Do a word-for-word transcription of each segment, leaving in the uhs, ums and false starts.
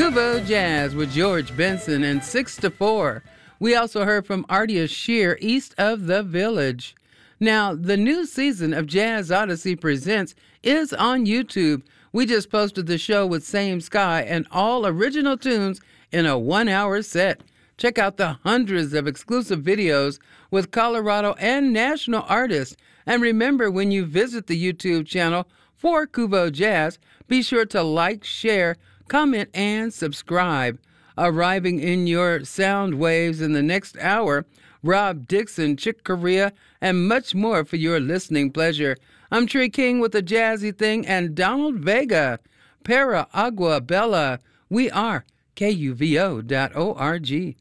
Kubo Jazz with George Benson and six to four. We also heard from Artia Shear, East of the Village. Now, the new season of Jazz Odyssey Presents is on YouTube. We just posted the show with Same Sky and all original tunes in a one-hour set. Check out the hundreds of exclusive videos with Colorado and national artists. And remember, when you visit the YouTube channel for Kubo Jazz, be sure to like, share, comment, and subscribe. Arriving in your sound waves in the next hour, Rob Dixon, Chick Corea, and much more for your listening pleasure. I'm Tree King with the Jazzy Thing and Donald Vega. Para Agua Bella. We are K U V O dot org.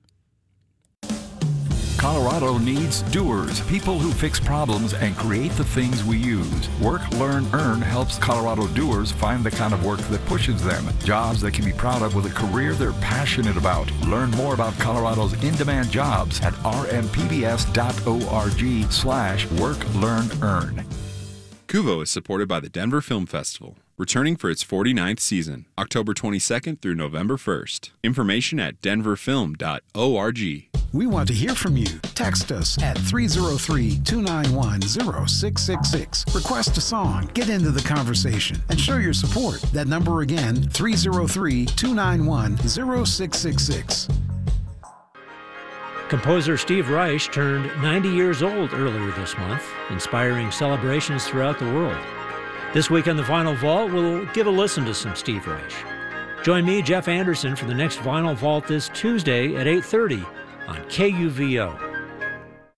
Colorado needs doers, people who fix problems and create the things we use. Work, Learn, Earn helps Colorado doers find the kind of work that pushes them. Jobs they can be proud of with a career they're passionate about. Learn more about Colorado's in-demand jobs at r m p b s dot org slash work, learn, earn. Kuvo is supported by the Denver Film Festival, returning for its forty-ninth season, October twenty-second through November first. Information at denver film dot org. We want to hear from you. Text us at three oh three, two nine one, oh six six six. Request a song, get into the conversation, and show your support. That number again, three oh three, two nine one, oh six six six. Composer Steve Reich turned ninety years old earlier this month, inspiring celebrations throughout the world. This week on the Vinyl Vault, we'll give a listen to some Steve Reich. Join me, Jeff Anderson, for the next Vinyl Vault this Tuesday at eight thirty on K U V O.